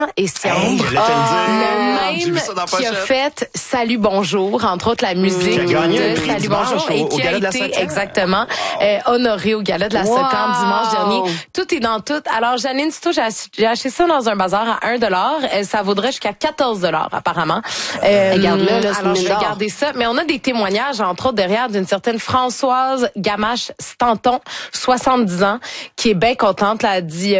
et Siambre, Hey, le J'ai vu même ça dans qui a Pochette. fait Salut Bonjour, entre autres la musique Qui a gagné de le prix Salut dimanche Bonjour et au qui a Gala de la été Soccer. exactement honoré au Gala de la Soccer dimanche dernier. Tout est dans tout. Alors Janine Souto, j'ai acheté ça dans un bazar à 1$. Ça vaudrait jusqu'à 14$ apparemment. Regarde-le, là, alors je vais garder ça. Mais on a des témoignages, entre autres derrière, d'une certaine Françoise Gamache-Stanton, 70 ans, qui est bien contente. Là, elle dit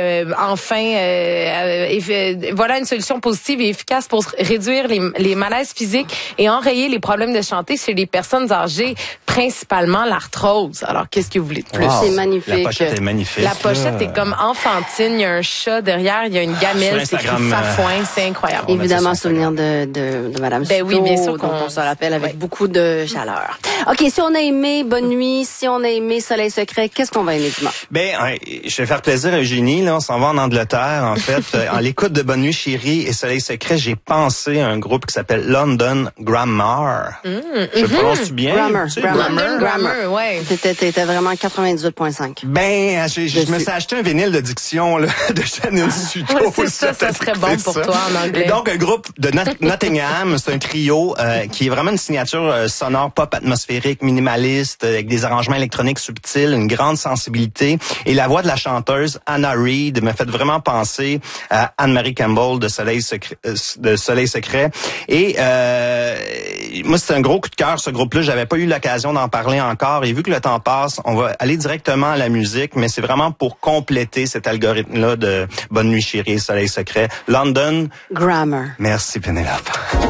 voilà une solution positive et efficace pour réduire les malaises physiques et enrayer les problèmes de santé chez les personnes âgées, principalement l'arthrose. Alors, qu'est-ce que vous voulez de plus? Wow. C'est magnifique. La pochette est magnifique. La pochette est comme enfantine. Il y a un chat derrière, il y a une gamelle, c'est écrit Fafouin, c'est incroyable. Évidemment, souvenir de Madame Ben oui, bien sûr dont on se rappelle avec beaucoup de chaleur. OK, si on a aimé Bonne Nuit, si on a aimé Soleil Secret, qu'est-ce qu'on va aimer dimanche? Ben, je vais faire plaisir à Eugénie, là. On s'en va en Angleterre, en fait. En l'écoute de Bonne Nuit Chérie et Soleil Secret, j'ai pensé à un groupe qui s'appelle London Grammar. Je prononce bien. London Grammar, ouais. T'étais vraiment 98.5. Ben, je me suis acheté un vinyle de diction, là, de Janine Souto. Ouais, c'est ça serait bon pour toi en anglais. Et donc, un groupe de Nottingham, c'est un trio qui est vraiment une signature sonore pop atmosphérique, minimaliste, avec des arrangements électroniques subtils, une grande sensibilité. Et la voix de la chanteuse Anna Reid me fait vraiment penser à Anne-Marie Campbell de Soleil Secret. Et moi, c'est un gros coup de cœur, ce groupe-là. J'avais pas eu l'occasion d'en parler encore. Et vu que le temps passe, on va aller directement à la musique, mais c'est vraiment pour compléter cet algorithme-là de Bonne Nuit Chérie et Soleil Secret. London Grammar. Merci, Pénélope.